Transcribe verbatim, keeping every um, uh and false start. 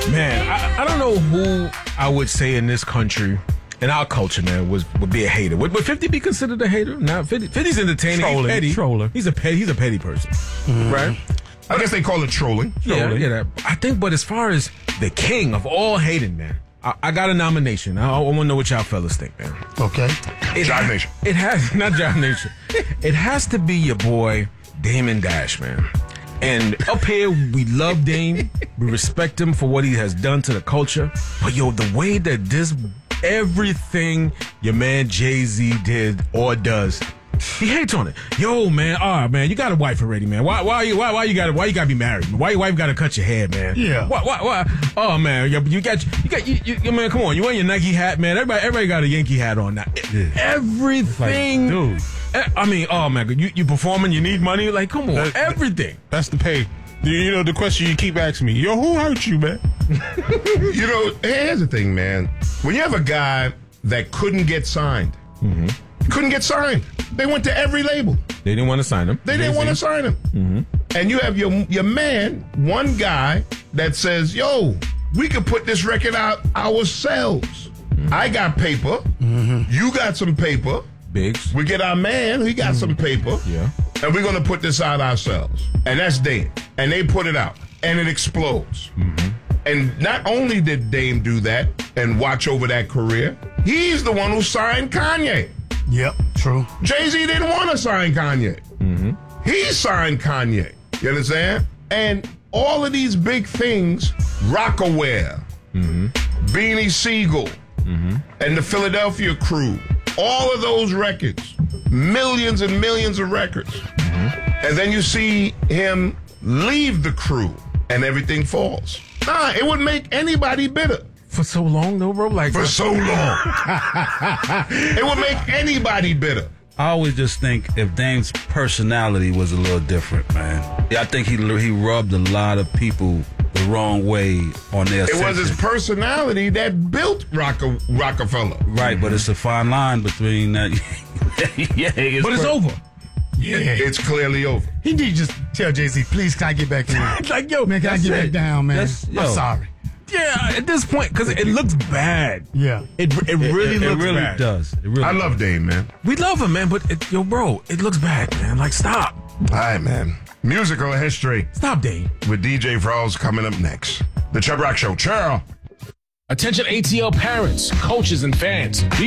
Man, I, I don't know who I would say in this country, in our culture, man, was would be a hater. Would, would fifty be considered a hater? No, fifty, fifty's entertaining. Trolling, he's petty. troller. He's a petty. He's a petty person, mm-hmm. right? I guess they call it trolling. Yeah, trolling. yeah. I think, but as far as the king of all hating, man, I, I got a nomination. I, I want to know what y'all fellas think, man. Okay. It Jive ha- Nation. It has not Jive Nation. It has to be your boy Damon Dash, man. And up here, we love Dame. We respect him for what he has done to the culture. But yo, the way that this everything your man Jay-Z did or does. He hates on it. Yo, man, ah, oh, man, you got a wife already, man. Why, why, you, why, why you got to, why you got to be married? Why your wife got to cut your hair, man? Yeah. Why, why, why? Oh, man, you, you got, you got, you, you, man, come on, you wearing your Nike hat, man. Everybody, everybody got a Yankee hat on now. Yeah. Everything, like, dude. I mean, oh man, you, you performing, you need money, like, come on, that, everything. That's the pay. You know the question you keep asking me. Yo, who hurt you, man? You know, here's the thing, man. When you have a guy that couldn't get signed. Mm-hmm. Couldn't get signed. They went to every label. They didn't want to sign him. They didn't want to sign him. Mm-hmm. And you have your your man, one guy that says, yo, we could put this record out ourselves. Mm-hmm. I got paper. Mm-hmm. You got some paper. Biggs. We get our man. He got mm-hmm. some paper. Yeah. And we're going to put this out ourselves. And that's Dame. And they put it out. And it explodes. Mm-hmm. And not only did Dame do that and watch over that career, he's the one who signed Kanye. Yep, true. Jay-Z didn't want to sign Kanye. Mm-hmm. He signed Kanye. You understand? And all of these big things, Rockaware, mm-hmm. Beanie Siegel, mm-hmm. and the Philadelphia Crew, all of those records, millions and millions of records. Mm-hmm. And then you see him leave the crew and everything falls. Nah, it would make anybody bitter. For so long, though, bro? Like For so long. It would make anybody bitter. I always just think if Dame's personality was a little different, man. Yeah, I think he he rubbed a lot of people the wrong way on their It ascension. was his personality that built Rocka, Rockefeller. Right, mm-hmm. but it's a fine line between that. yeah, it's But it's per- over. Yeah. It's clearly over. He need to just tell Jay-Z, please, can I get back in? Like, yo, man, can I get it. back down, man? That's, I'm sorry. Yeah, at this point, because it looks bad. Yeah. It it really it, it, looks it really bad. does. It really I does. love Dame, man. We love him, man, but it, yo, bro, it looks bad, man. Like, stop. All right, man. Musical history. Stop, Dame. With D J Frost coming up next. The Chubb Rock Show. Cheryl. Attention A T L parents, coaches, and fans.